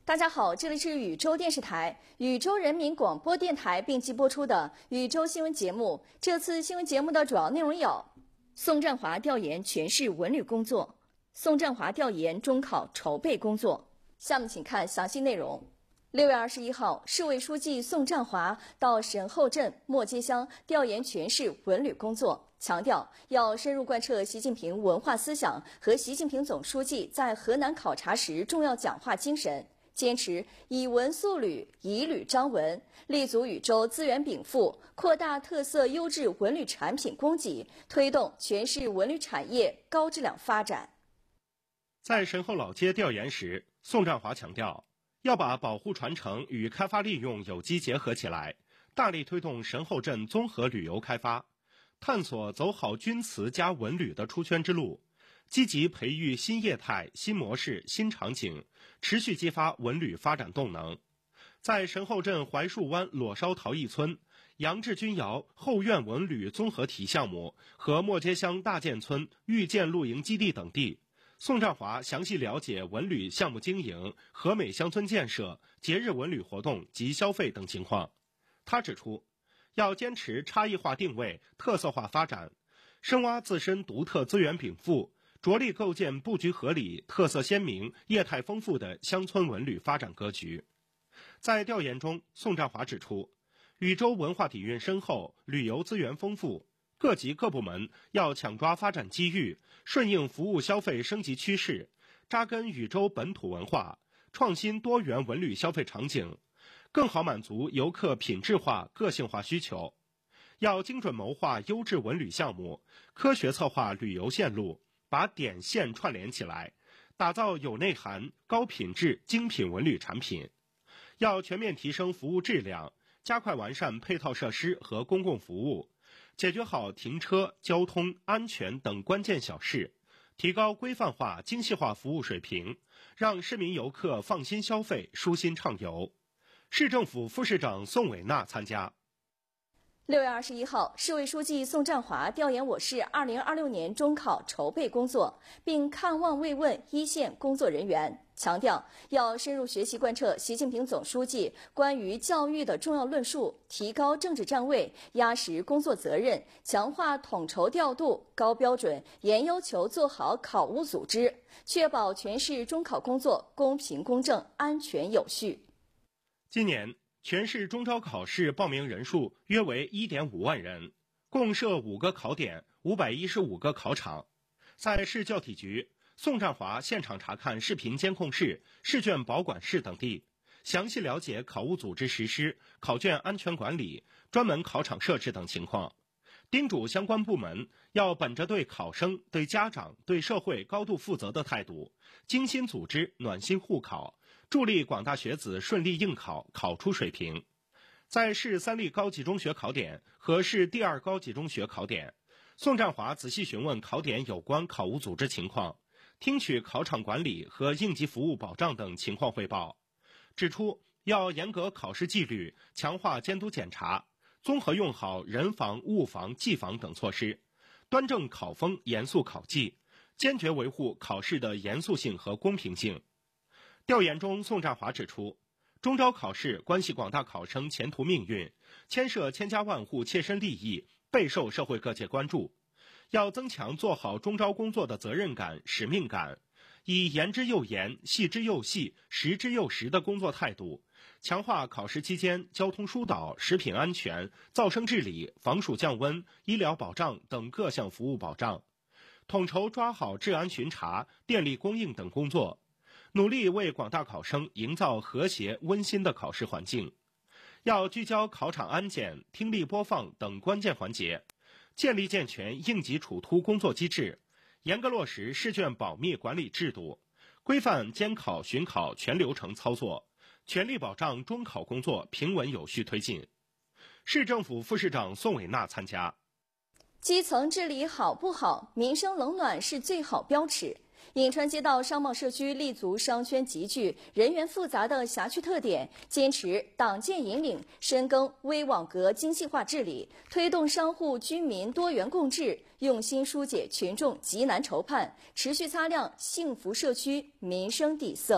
大家好，这里是禹州电视台、禹州人民广播电台并机播出的禹州新闻节目。这次新闻节目的主要内容有：宋占华调研全市文旅工作，宋占华调研中考筹备工作。下面请看详细内容。6月21号，市委书记宋占华到神后镇磨街乡调研全市文旅工作，强调要深入贯彻习近平文化思想和习近平总书记在河南考察时重要讲话精神，坚持以文塑旅，以旅彰文，立足禹州资源禀赋，扩大特色优质文旅产品供给，推动全市文旅产业高质量发展。 在神后老街调研时，宋占华强调，要把保护传承与开发利用有机结合起来，大力推动神后镇综合旅游开发，探索走好军祠加文旅的出圈之路，积极培育新业态、新模式、新场景，持续激发文旅发展动能。在神后镇槐树湾裸烧陶艺村、杨志军窑后院文旅综合体项目和磨街乡大建村遇见露营基地等地，宋占华详细了解文旅项目经营、和美乡村建设、节日文旅活动及消费等情况。他指出，要坚持差异化定位、特色化发展，深挖自身独特资源禀赋，着力构建布局合理、特色鲜明、业态丰富的乡村文旅发展格局。在调研中，宋占华指出，禹州文化底蕴深厚，旅游资源丰富，各级各部门要抢抓发展机遇，顺应服务消费升级趋势，扎根禹州本土文化，创新多元文旅消费场景，更好满足游客品质化、个性化需求。要精准谋划优质文旅项目，科学策划旅游线路，把点线串联起来，打造有内涵、高品质、精品文旅产品。要全面提升服务质量，加快完善配套设施和公共服务，解决好停车、交通、安全等关键小事，提高规范化、精细化服务水平，让市民游客放心消费、舒心畅游。市政府副市长宋伟娜参加。 6月21号，市委书记宋占华调研我市2026年中考筹备工作，并看望慰问一线工作人员，强调要深入学习贯彻习近平总书记关于教育的重要论述，提高政治站位，压实工作责任，强化统筹调度，高标准、严要求做好考务组织，确保全市中考工作公平公正、安全有序。 今年全市中招考试报名人数约为 1.5 万人，共设5个考点、515个考场。在市教体局，宋占华现场查看视频监控室、试卷保管室等地，详细了解考务组织实施、考卷安全管理、专门考场设置等情况，叮嘱相关部门要本着对考生、对家长、对社会高度负责的态度，精心组织、暖心护考，助力广大学子顺利应考，考出水平。在市3例高级中学考点和市第2高级中学考点，宋占华仔细询问考点有关考务组织情况，听取考场管理和应急服务保障等情况汇报，指出要严格考试纪律，强化监督检查，综合用好人防、物防、技防等措施，端正考风，严肃考纪，坚决维护考试的严肃性和公平性。调研中，宋占华指出，中招考试关系广大考生前途命运，牵涉千家万户切身利益，备受社会各界关注。要增强做好中招工作的责任感、使命感，以严之又严、细之又细、实之又实的工作态度，强化考试期间交通疏导、食品安全、噪声治理、防暑降温、医疗保障等各项服务保障，统筹抓好治安巡查、电力供应等工作，努力为广大考生营造和谐温馨的考试环境。要聚焦考场安检、听力播放等关键环节，建立健全应急处突工作机制，严格落实试卷保密管理制度，规范监考巡考全流程操作，全力保障中考工作平稳有序推进。市政府副市长宋伟娜参加。 基层治理好不好，民生冷暖是最好标尺。颍川街道商贸社区立足商圈集聚、人员复杂的辖区特点，坚持党建引领，深耕微网格精细化治理，推动商户居民多元共治，用心疏解群众急难愁盼，持续擦亮幸福社区民生底色。